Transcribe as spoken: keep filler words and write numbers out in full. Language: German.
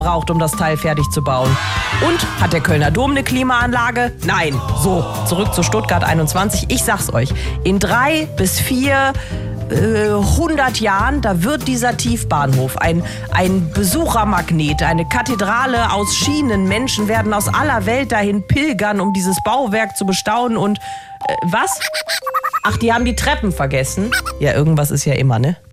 braucht, um das Teil fertig zu bauen. Und hat der Kölner Dom eine Klimaanlage? Nein. So, zurück zu Stuttgart einundzwanzig. Ich sag's euch, in drei bis vier hundert Jahren, da wird dieser Tiefbahnhof ein, ein Besuchermagnet, eine Kathedrale aus Schienen. Menschen werden aus aller Welt dahin pilgern, um dieses Bauwerk zu bestaunen. Und äh, was? Ach, die haben die Treppen vergessen. Ja, irgendwas ist ja immer, ne?